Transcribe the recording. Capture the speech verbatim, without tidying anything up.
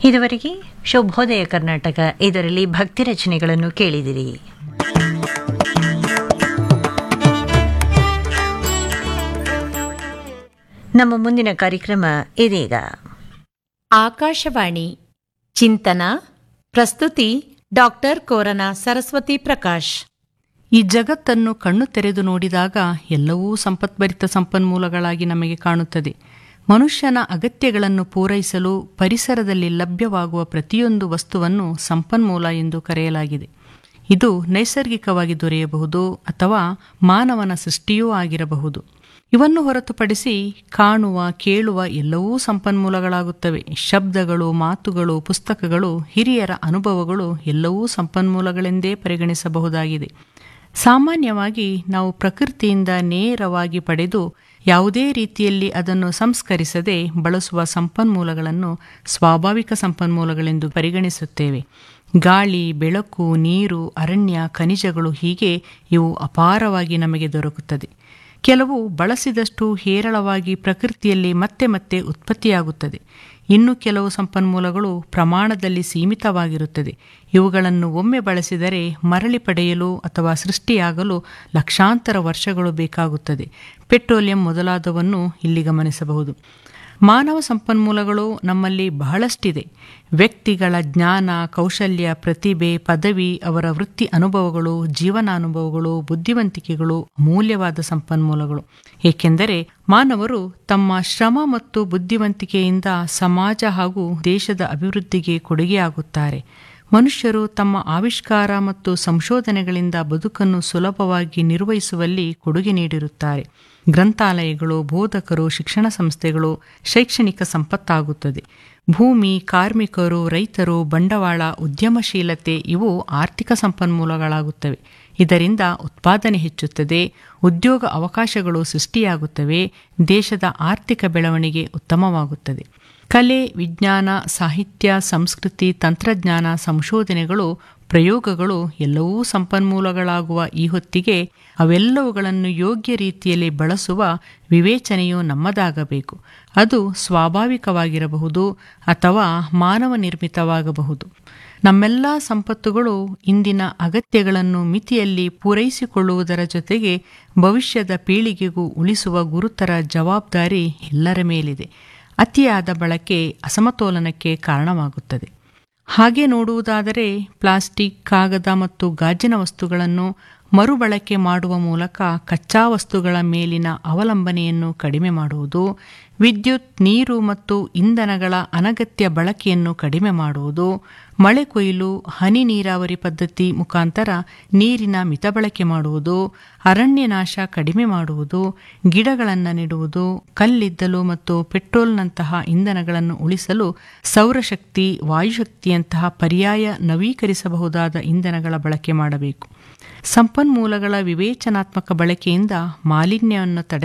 ಇದುವರೆಗೆ ಶುಭೋದಯ ಕರ್ನಾಟಕ ಇದರಲ್ಲಿ ಭಕ್ತಿ ರಚನೆಗಳನ್ನು ಕೇಳಿದಿರಿ. ನಮ್ಮ ಮುಂದಿನ ಕಾರ್ಯಕ್ರಮ ಇದೀಗ. ಆಕಾಶವಾಣಿ ಚಿಂತನ ಪ್ರಸ್ತುತಿ ಡಾಕ್ಟರ್ ಕೋರನ ಸರಸ್ವತಿ ಪ್ರಕಾಶ್. ಈ ಜಗತ್ತನ್ನು ಕಣ್ಣು ತೆರೆದು ನೋಡಿದಾಗ ಎಲ್ಲವೂ ಸಂಪತ್ಭರಿತ ಸಂಪನ್ಮೂಲಗಳಾಗಿ ನಮಗೆ ಕಾಣುತ್ತದೆ. ಮನುಷ್ಯನ ಅಗತ್ಯಗಳನ್ನು ಪೂರೈಸಲು ಪರಿಸರದಲ್ಲಿ ಲಭ್ಯವಾಗುವ ಪ್ರತಿಯೊಂದು ವಸ್ತುವನ್ನು ಸಂಪನ್ಮೂಲ ಎಂದು ಕರೆಯಲಾಗಿದೆ. ಇದು ನೈಸರ್ಗಿಕವಾಗಿ ದೊರೆಯಬಹುದು ಅಥವಾ ಮಾನವನ ಸೃಷ್ಟಿಯೂ ಆಗಿರಬಹುದು. ಇವನ್ನು ಹೊರತುಪಡಿಸಿ ಕಾಣುವ ಕೇಳುವ ಎಲ್ಲವೂ ಸಂಪನ್ಮೂಲಗಳಾಗುತ್ತವೆ. ಶಬ್ದಗಳು, ಮಾತುಗಳು, ಪುಸ್ತಕಗಳು, ಹಿರಿಯರ ಅನುಭವಗಳು ಎಲ್ಲವೂ ಸಂಪನ್ಮೂಲಗಳೆಂದೇ ಪರಿಗಣಿಸಬಹುದಾಗಿದೆ. ಸಾಮಾನ್ಯವಾಗಿ ನಾವು ಪ್ರಕೃತಿಯಿಂದ ನೇರವಾಗಿ ಪಡೆದು ಯಾವುದೇ ರೀತಿಯಲ್ಲಿ ಅದನ್ನು ಸಂಸ್ಕರಿಸದೆ ಬಳಸುವ ಸಂಪನ್ಮೂಲಗಳನ್ನು ಸ್ವಾಭಾವಿಕ ಸಂಪನ್ಮೂಲಗಳೆಂದು ಪರಿಗಣಿಸುತ್ತೇವೆ. ಗಾಳಿ, ಬೆಳಕು, ನೀರು, ಅರಣ್ಯ, ಖನಿಜಗಳು ಹೀಗೆ ಇವು ಅಪಾರವಾಗಿ ನಮಗೆ ದೊರಕುತ್ತದೆ. ಕೆಲವು ಬಳಸಿದಷ್ಟು ಹೇರಳವಾಗಿ ಪ್ರಕೃತಿಯಲ್ಲಿ ಮತ್ತೆ ಮತ್ತೆ ಉತ್ಪತ್ತಿಯಾಗುತ್ತದೆ. ಇನ್ನು ಕೆಲವು ಸಂಪನ್ಮೂಲಗಳು ಪ್ರಮಾಣದಲ್ಲಿ ಸೀಮಿತವಾಗಿರುತ್ತದೆ. ಇವುಗಳನ್ನು ಒಮ್ಮೆ ಬಳಸಿದರೆ ಮರಳಿ ಪಡೆಯಲು ಅಥವಾ ಸೃಷ್ಟಿಯಾಗಲು ಲಕ್ಷಾಂತರ ವರ್ಷಗಳು ಬೇಕಾಗುತ್ತದೆ. ಪೆಟ್ರೋಲಿಯಂ ಮೊದಲಾದವನ್ನು ಇಲ್ಲಿ ಗಮನಿಸಬಹುದು. ಮಾನವ ಸಂಪನ್ಮೂಲಗಳು ನಮ್ಮಲ್ಲಿ ಬಹಳಷ್ಟಿದೆ. ವ್ಯಕ್ತಿಗಳ ಜ್ಞಾನ, ಕೌಶಲ್ಯ, ಪ್ರತಿಭೆ, ಪದವಿ, ಅವರ ವೃತ್ತಿ ಅನುಭವಗಳು, ಜೀವನಾನುಭವಗಳು, ಬುದ್ಧಿವಂತಿಕೆಗಳು ಅಮೂಲ್ಯವಾದ ಸಂಪನ್ಮೂಲಗಳು. ಏಕೆಂದರೆ ಮಾನವರು ತಮ್ಮ ಶ್ರಮ ಮತ್ತು ಬುದ್ಧಿವಂತಿಕೆಯಿಂದ ಸಮಾಜ ಹಾಗೂ ದೇಶದ ಅಭಿವೃದ್ಧಿಗೆ ಕೊಡುಗೆಯಾಗುತ್ತಾರೆ. ಮನುಷ್ಯರು ತಮ್ಮ ಆವಿಷ್ಕಾರ ಮತ್ತು ಸಂಶೋಧನೆಗಳಿಂದ ಬದುಕನ್ನು ಸುಲಭವಾಗಿ ನಿರ್ವಹಿಸುವಲ್ಲಿ ಕೊಡುಗೆ ನೀಡಿರುತ್ತಾರೆ. ಗ್ರಂಥಾಲಯಗಳು, ಬೋಧಕರು, ಶಿಕ್ಷಣ ಸಂಸ್ಥೆಗಳು ಶೈಕ್ಷಣಿಕ ಸಂಪತ್ತಾಗುತ್ತದೆ. ಭೂಮಿ, ಕಾರ್ಮಿಕರು, ರೈತರು, ಬಂಡವಾಳ, ಉದ್ಯಮಶೀಲತೆ ಇವು ಆರ್ಥಿಕ ಸಂಪನ್ಮೂಲಗಳಾಗುತ್ತವೆ. ಇದರಿಂದ ಉತ್ಪಾದನೆ ಹೆಚ್ಚುತ್ತದೆ, ಉದ್ಯೋಗ ಅವಕಾಶಗಳು ಸೃಷ್ಟಿಯಾಗುತ್ತವೆ, ದೇಶದ ಆರ್ಥಿಕ ಬೆಳವಣಿಗೆ ಉತ್ತಮವಾಗುತ್ತದೆ. ಕಲೆ, ವಿಜ್ಞಾನ, ಸಾಹಿತ್ಯ, ಸಂಸ್ಕೃತಿ, ತಂತ್ರಜ್ಞಾನ, ಸಂಶೋಧನೆಗಳು, ಪ್ರಯೋಗಗಳು ಎಲ್ಲವೂ ಸಂಪನ್ಮೂಲಗಳಾಗುವ ಈ ಹೊತ್ತಿಗೆ ಅವೆಲ್ಲವುಗಳನ್ನು ಯೋಗ್ಯ ರೀತಿಯಲ್ಲಿ ಬಳಸುವ ವಿವೇಚನೆಯು ನಮ್ಮದಾಗಬೇಕು. ಅದು ಸ್ವಾಭಾವಿಕವಾಗಿರಬಹುದು ಅಥವಾ ಮಾನವ ನಿರ್ಮಿತವಾಗಬಹುದು. ನಮ್ಮೆಲ್ಲ ಸಂಪತ್ತುಗಳು ಇಂದಿನ ಅಗತ್ಯಗಳನ್ನು ಮಿತಿಯಲ್ಲಿ ಪೂರೈಸಿಕೊಳ್ಳುವುದರ ಜೊತೆಗೆ ಭವಿಷ್ಯದ ಪೀಳಿಗೆಗೂ ಉಳಿಸುವ ಗುರುತರ ಜವಾಬ್ದಾರಿ ಎಲ್ಲರ ಮೇಲಿದೆ. ಅತಿಯಾದ ಬಳಕೆ ಅಸಮತೋಲನಕ್ಕೆ ಕಾರಣವಾಗುತ್ತದೆ. ಹಾಗೆ ನೋಡುವುದಾದರೆ ಪ್ಲಾಸ್ಟಿಕ್, ಕಾಗದ ಮತ್ತು ಗಾಜಿನ ವಸ್ತುಗಳನ್ನು ಮರುಬಳಕೆ ಮಾಡುವ ಮೂಲಕ ಕಚ್ಚಾ ವಸ್ತುಗಳ ಮೇಲಿನ ಅವಲಂಬನೆಯನ್ನು ಕಡಿಮೆ ಮಾಡುವುದು, ವಿದ್ಯುತ್, ನೀರು ಮತ್ತು ಇಂಧನಗಳ ಅನಗತ್ಯ ಬಳಕೆಯನ್ನು ಕಡಿಮೆ ಮಾಡುವುದು, ಮಳೆ ಕೊಯ್ಲು, ಹನಿ ನೀರಾವರಿ ಪದ್ಧತಿ ಮುಖಾಂತರ ನೀರಿನ ಮಿತಬಳಕೆ ಮಾಡುವುದು, ಅರಣ್ಯ ನಾಶ ಕಡಿಮೆ ಮಾಡುವುದು, ಗಿಡಗಳನ್ನು ನೆಡುವುದು, ಕಲ್ಲಿದ್ದಲು ಮತ್ತು ಪೆಟ್ರೋಲ್ನಂತಹ ಇಂಧನಗಳನ್ನು ಉಳಿಸಲು ಸೌರಶಕ್ತಿ, ವಾಯುಶಕ್ತಿಯಂತಹ ಪರ್ಯಾಯ ನವೀಕರಿಸಬಹುದಾದ ಇಂಧನಗಳ ಬಳಕೆ ಮಾಡಬೇಕು. ಸಂಪನ್ಮೂಲಗಳ ವಿವೇಚನಾತ್ಮಕ ಬಳಕೆಯಿಂದ ಮಾಲಿನ್ಯವನ್ನು ತಡೆ